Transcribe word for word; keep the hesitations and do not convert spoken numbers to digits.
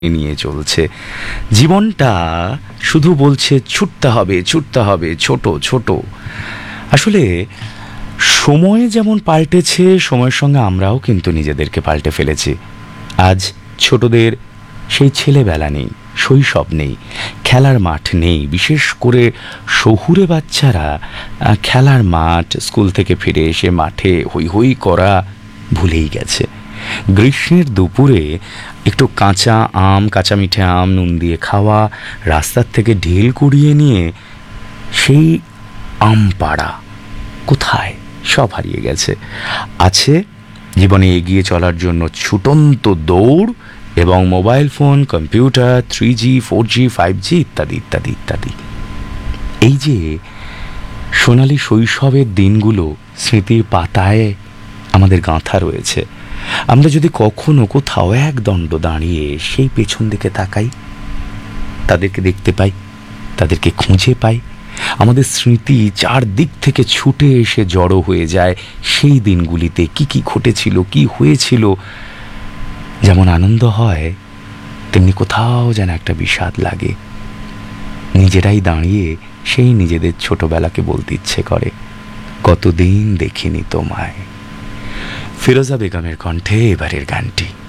নিয়ে চলছে। জীবনটা শুধু বলছে ছুটতে হবে ছুটতে হবে, ছোট ছোট। আসলে সময় যেমন পাল্টেছে, সময়ের সঙ্গে আমরাও কিন্তু নিজেদেরকে পাল্টে ফেলেছি। আজ ছোটদের সেই ছেলেবেলা নেই, শৈশব নেই, খেলার মাঠ নেই। বিশেষ করে শহুরে বাচ্চারা খেলার মাঠ, স্কুল থেকে ফিরে এসে মাঠে হৈ হৈ করা ভুলেই গেছে। গ্রীষ্মের দুপুরে একটু কাঁচা আম, কাঁচা মিঠে আম নুন দিয়ে খাওয়া, রাস্তার থেকে ঢিল কুড়িয়ে নিয়ে সেই আম পাড়া কোথায়, সব হারিয়ে গেছে। আছে জীবনে এগিয়ে চলার জন্য ছুটন্ত দৌড় এবং মোবাইল ফোন, কম্পিউটার, থ্রি জি, ফোর জি, ফাইভ জি ইত্যাদি ইত্যাদি ইত্যাদি। এই যে সোনালি শৈশবের দিনগুলো স্মৃতির পাতায় আমাদের গাঁথা রয়েছে। আমরা যদি কখনো কোথাও এক দণ্ড দাঁড়িয়ে সেই পেছন দিকে তাকাই, তাদেরকে দেখতে পাই, তাদেরকে খুঁজে পাই, আমাদের স্মৃতি চারদিক থেকে ছুটে এসে জড়ো হয়ে যায় সেই দিনগুলিতে। কি কি ঘটেছিল, কি হয়েছিল। যেমন আনন্দ হয়, তেমনি কোথাও যেন একটা বিষাদ লাগে। নিজেরাই দাঁড়িয়ে সেই নিজেদের ছোটবেলাকে বলতে ইচ্ছে করে, কতদিন দেখিনি তোমায়। ফিরোজা বেগমের কণ্ঠে এবারের গানটি।